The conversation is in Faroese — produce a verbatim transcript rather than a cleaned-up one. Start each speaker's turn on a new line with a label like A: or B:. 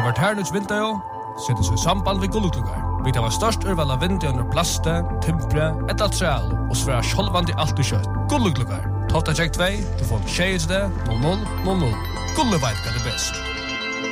A: vært her nødt vinter jo, setter seg i samband ved gulluklukkar. Vi tar størst urval av vinter under plaste, timpre, et av træl, og svære sjolvand i alt du kjøtt. Gulluklukkar. Tofta tjekk tvei, du får tjej til det, null null null null. Gulleveit er det best.